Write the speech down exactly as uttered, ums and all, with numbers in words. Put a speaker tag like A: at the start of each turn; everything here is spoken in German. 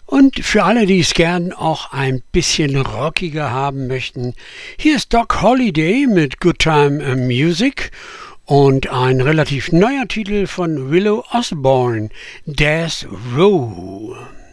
A: Und für alle, die es gern auch ein bisschen rockiger haben möchten, hier ist Doc Holliday mit Good Time Music und ein relativ neuer Titel von Willow Osborne, Death Row.